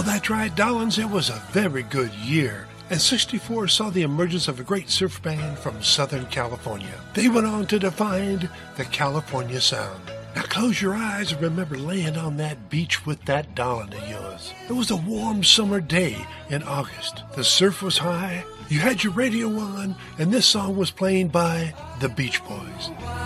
Oh, that's right, Dollins. It was a very good year. And 64 saw the emergence of a great surf band from Southern California. They went on to define the California sound. Now close your eyes and remember laying on that beach with that Dollin of yours. It was a warm summer day in August. The surf was high, you had your radio on, and this song was playing by the Beach Boys.